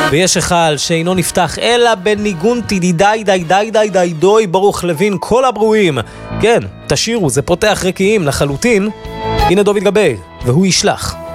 ויש היכל שאינו נפתח אלא בניגון תדידי די די די די דוי ברוך לוין כל הברואים. כן, תשירו, זה פותח רקיעים לחלוטין. הנה דוד גבי, והוא ישלח.